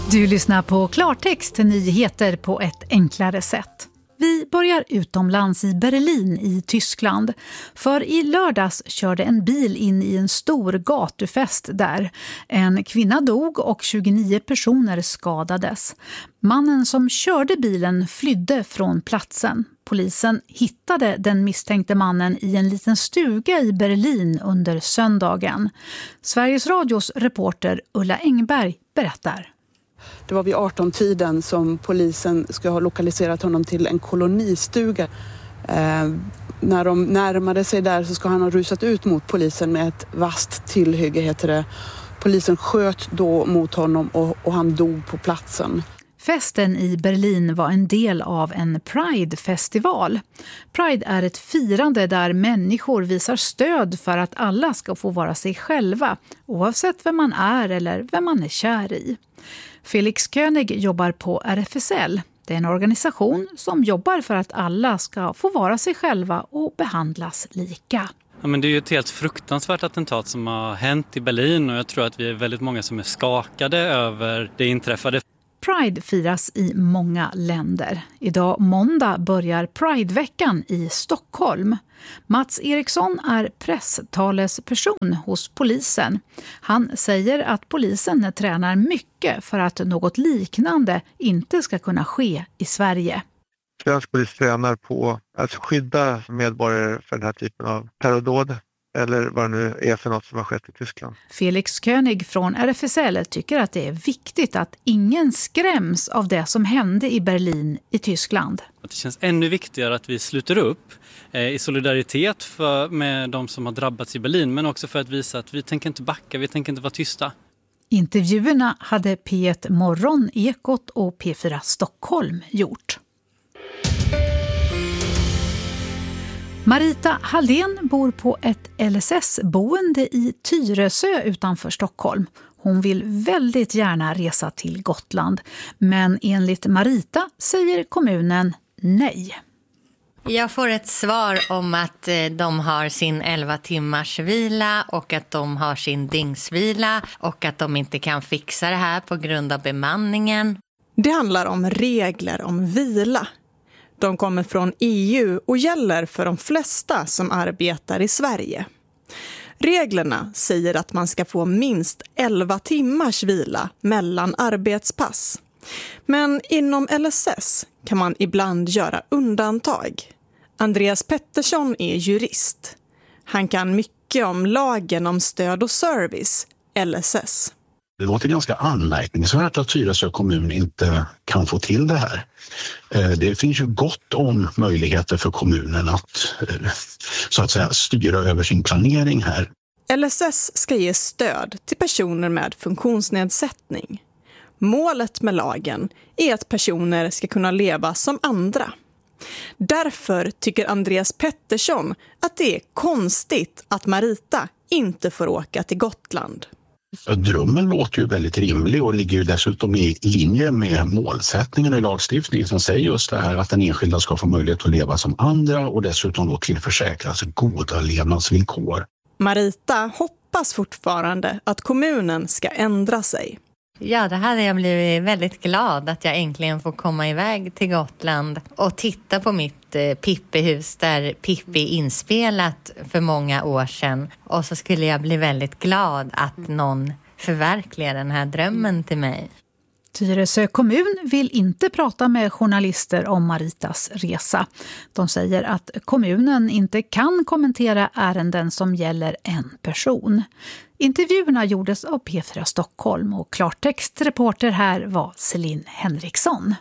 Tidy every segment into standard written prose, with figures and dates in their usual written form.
Du lyssnar på Klartext, nyheter på ett enklare sätt. Vi börjar utomlands i Berlin i Tyskland. För i lördags körde en bil in i en stor gatufest där. En kvinna dog och 29 personer skadades. Mannen som körde bilen flydde från platsen. Polisen hittade den misstänkte mannen i en liten stuga i Berlin under söndagen. Sveriges Radios reporter Ulla Engberg berättar. Det var vid 18-tiden som polisen ska ha lokaliserat honom till en kolonistuga. När de närmade sig där så ska han ha rusat ut mot polisen med ett vasst tillhygge, heter det. Polisen sköt då mot honom och han dog på platsen. Festen i Berlin var en del av en Pride-festival. Pride är ett firande där människor visar stöd för att alla ska få vara sig själva, oavsett vem man är eller vem man är kär i. Felix König jobbar på RFSL. Det är en organisation som jobbar för att alla ska få vara sig själva och behandlas lika. Ja, men det är ju ett helt fruktansvärt attentat som har hänt i Berlin och jag tror att vi är väldigt många som är skakade över det inträffade. Pride firas i många länder. Idag måndag börjar Pride-veckan i Stockholm. Mats Eriksson är presstalesperson hos polisen. Han säger att polisen tränar mycket för att något liknande inte ska kunna ske i Sverige. Svensk polis tränar på att skydda medborgare för den här typen av terrordåd. Eller vad det nu är för något som har skett i Tyskland. Felix König från RFSL tycker att det är viktigt att ingen skräms av det som hände i Berlin i Tyskland. Det känns ännu viktigare att vi sluter upp i solidaritet med de som har drabbats i Berlin. Men också för att visa att vi tänker inte backa, vi tänker inte vara tysta. Intervjuerna hade P1 Morgon, Ekot och P4 Stockholm gjort. Marita Haldén bor på ett LSS-boende i Tyresö utanför Stockholm. Hon vill väldigt gärna resa till Gotland, men enligt Marita säger kommunen nej. Jag får ett svar om att de har sin 11 timmars vila och att de har sin dygnsvila och att de inte kan fixa det här på grund av bemanningen. Det handlar om regler om vila. De kommer från EU och gäller för de flesta som arbetar i Sverige. Reglerna säger att man ska få minst 11 timmars vila mellan arbetspass. Men inom LSS kan man ibland göra undantag. Andreas Pettersson är jurist. Han kan mycket om lagen om stöd och service, LSS. Det låter ganska anmärkningsvärt att Tyresö kommun inte kan få till det här. Det finns ju gott om möjligheter för kommunen att så att säga styra över sin planering här. LSS ska ge stöd till personer med funktionsnedsättning. Målet med lagen är att personer ska kunna leva som andra. Därför tycker Andreas Pettersson att det är konstigt att Marita inte får åka till Gotland. Drömmen låter ju väldigt rimlig och ligger ju dessutom i linje med målsättningen i lagstiftningen som säger just det här att den enskilda ska få möjlighet att leva som andra och dessutom då tillförsäkras goda levnadsvillkor. Marita hoppas fortfarande att kommunen ska ändra sig. Ja, det hade jag blivit väldigt glad att jag äntligen får komma iväg till Gotland och titta på mitt Pippi-hus där Pippi inspelat för många år sedan. Och så skulle jag bli väldigt glad att någon förverkligar den här drömmen till mig. Tyresö kommun vill inte prata med journalister om Maritas resa. De säger att kommunen inte kan kommentera ärenden som gäller en person. Intervjuerna gjordes av P4 Stockholm och klartextreporter här var Celine Henriksson.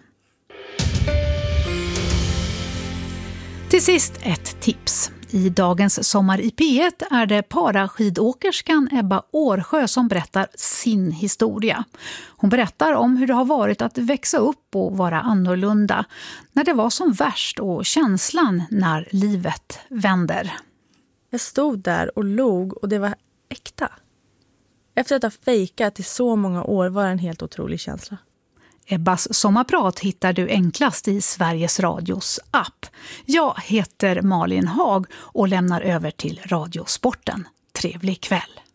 Till sist ett tips. I dagens Sommar i P1 är det paraskidåkerskan Ebba Årsjö som berättar sin historia. Hon berättar om hur det har varit att växa upp och vara annorlunda när det var som värst och känslan när livet vänder. Jag stod där och log och det var äkta. Efter att ha fejkat i så många år var det en helt otrolig känsla. Ebbas sommarprat hittar du enklast i Sveriges Radios app. Jag heter Malin Haag och lämnar över till Radiosporten. Trevlig kväll!